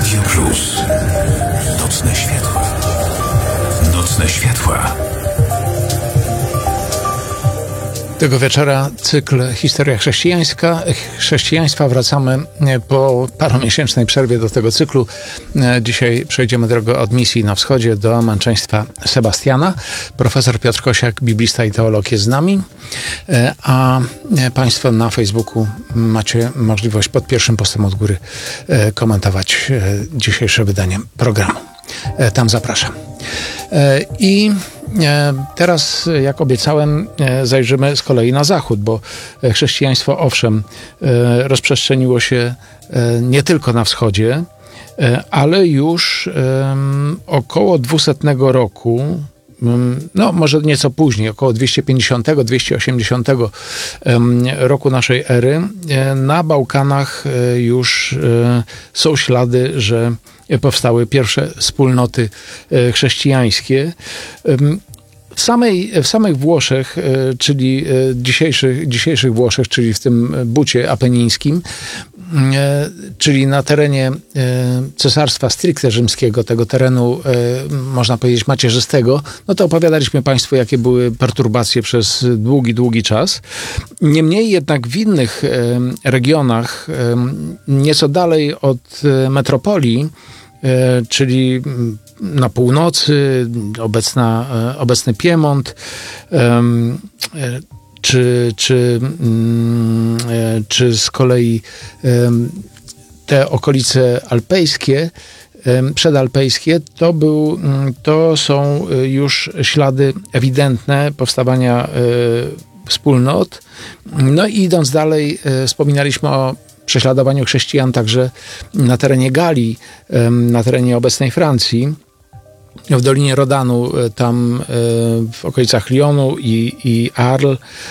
Radio Plus. Nocne światła. Nocne światła. Tego wieczora cykl Historia chrześcijaństwa. Wracamy po paromiesięcznej przerwie do tego cyklu. Dzisiaj przejdziemy drogę od misji na wschodzie do męczeństwa Sebastiana. Profesor Piotr Kosiak, biblista i teolog, jest z nami, a Państwo na Facebooku macie możliwość pod pierwszym postem od góry komentować dzisiejsze wydanie programu. Tam zapraszam. I teraz, jak obiecałem, zajrzymy z kolei na zachód, bo chrześcijaństwo, owszem, rozprzestrzeniło się nie tylko na wschodzie, ale już około 200 roku, no może nieco później, około 250-280 roku naszej ery, na Bałkanach już są ślady, że powstały pierwsze wspólnoty chrześcijańskie. W samych Włoszech, czyli dzisiejszych Włoszech, czyli w tym bucie apenińskim, czyli na terenie Cesarstwa Stricte Rzymskiego, tego terenu, można powiedzieć, macierzystego, no to opowiadaliśmy Państwu, jakie były perturbacje przez długi czas. Niemniej jednak w innych regionach, nieco dalej od metropolii, czyli na północy, obecny Piemont, czy z kolei te okolice alpejskie, przedalpejskie, to są już ślady ewidentne powstawania wspólnot. No i idąc dalej, wspominaliśmy o prześladowaniu chrześcijan także na terenie Galii, na terenie obecnej Francji, w Dolinie Rodanu, tam w okolicach Lyonu i Arles,